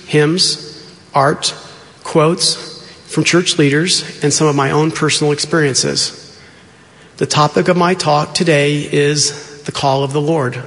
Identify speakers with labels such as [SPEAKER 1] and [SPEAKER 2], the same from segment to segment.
[SPEAKER 1] hymns, art, quotes from church leaders, and some of my own personal experiences. The topic of my talk today is the call of the Lord.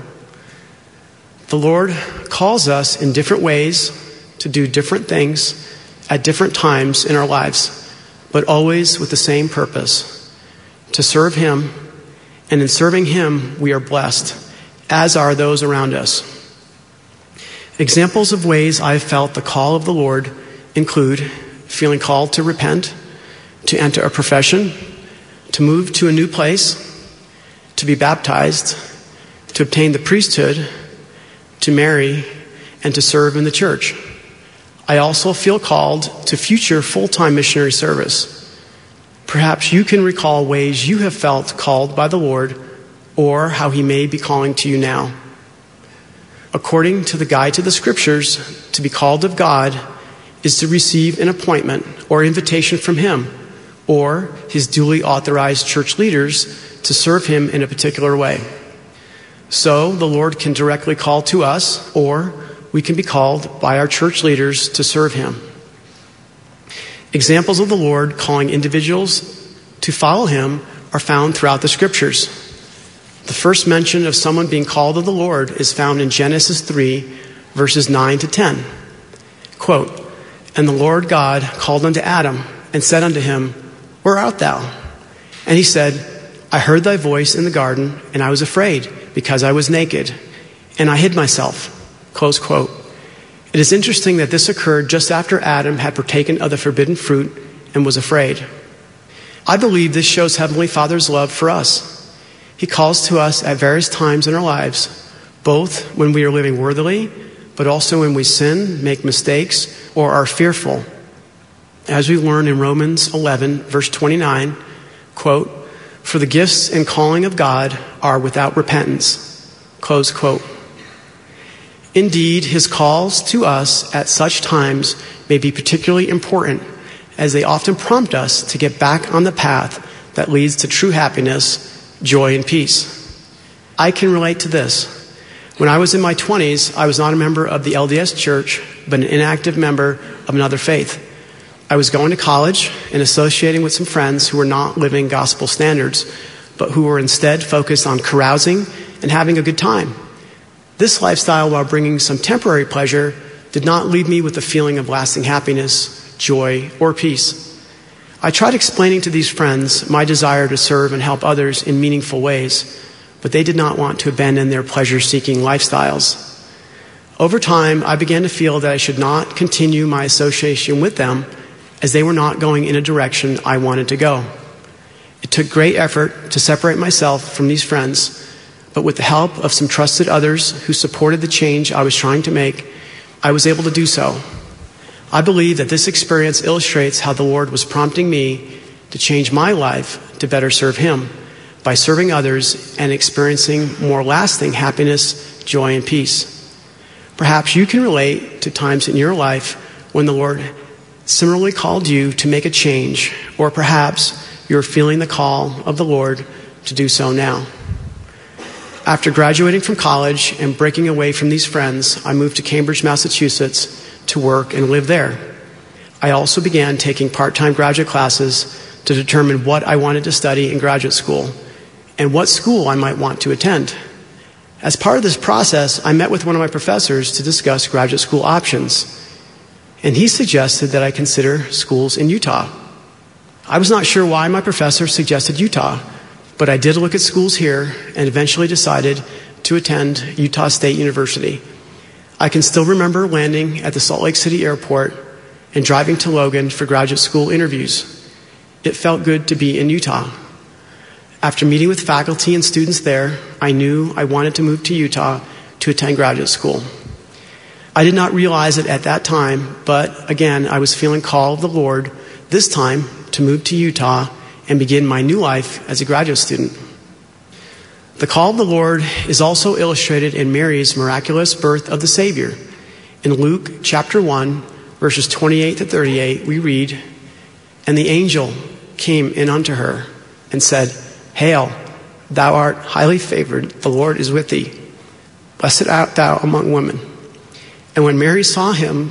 [SPEAKER 1] The Lord calls us in different ways to do different things at different times in our lives, but always with the same purpose, to serve Him, and in serving Him we are blessed, as are those around us. Examples of ways I've felt the call of the Lord include feeling called to repent, to enter a profession, to move to a new place, to be baptized, to obtain the priesthood, to marry, and to serve in the church. I also feel called to future full-time missionary service. Perhaps you can recall ways you have felt called by the Lord, or how He may be calling to you now. According to the guide to the Scriptures, to be called of God is to receive an appointment or invitation from Him, or His duly authorized church leaders to serve Him in a particular way. So the Lord can directly call to us, or we can be called by our church leaders to serve Him. Examples of the Lord calling individuals to follow Him are found throughout the Scriptures. The first mention of someone being called of the Lord is found in Genesis 3, verses 9 to 10. Quote, "And the Lord God called unto Adam, and said unto him, Where art thou? And he said, I heard thy voice in the garden, and I was afraid, because I was naked, and I hid myself." Close quote. It is interesting that this occurred just after Adam had partaken of the forbidden fruit and was afraid. I believe this shows Heavenly Father's love for us. He calls to us at various times in our lives, both when we are living worthily, but also when we sin, make mistakes, or are fearful. As we learn in Romans 11, verse 29, quote, "For the gifts and calling of God are without repentance." Close quote. Indeed, His calls to us at such times may be particularly important, as they often prompt us to get back on the path that leads to true happiness, joy, and peace. I can relate to this. When I was in my 20s, I was not a member of the LDS Church, but an inactive member of another faith. I was going to college and associating with some friends who were not living gospel standards, but who were instead focused on carousing and having a good time. This lifestyle, while bringing some temporary pleasure, did not leave me with a feeling of lasting happiness, joy, or peace. I tried explaining to these friends my desire to serve and help others in meaningful ways, but they did not want to abandon their pleasure-seeking lifestyles. Over time, I began to feel that I should not continue my association with them, as they were not going in a direction I wanted to go. It took great effort to separate myself from these friends, but with the help of some trusted others who supported the change I was trying to make, I was able to do so. I believe that this experience illustrates how the Lord was prompting me to change my life to better serve Him by serving others and experiencing more lasting happiness, joy, and peace. Perhaps you can relate to times in your life when the Lord similarly called you to make a change, or perhaps you're feeling the call of the Lord to do so now. After graduating from college and breaking away from these friends, I moved to Cambridge, Massachusetts to work and live there. I also began taking part-time graduate classes to determine what I wanted to study in graduate school and what school I might want to attend. As part of this process, I met with one of my professors to discuss graduate school options, and he suggested that I consider schools in Utah. I was not sure why my professor suggested Utah, but I did look at schools here and eventually decided to attend Utah State University. I can still remember landing at the Salt Lake City airport and driving to Logan for graduate school interviews. It felt good to be in Utah. After meeting with faculty and students there, I knew I wanted to move to Utah to attend graduate school. I did not realize it at that time, but again, I was feeling called of the Lord, this time to move to Utah and begin my new life as a graduate student. The call of the Lord is also illustrated in Mary's miraculous birth of the Savior. In Luke chapter 1, verses 28 to 38, we read, "And the angel came in unto her and said, Hail, thou art highly favored, the Lord is with thee. Blessed art thou among women. And when Mary saw him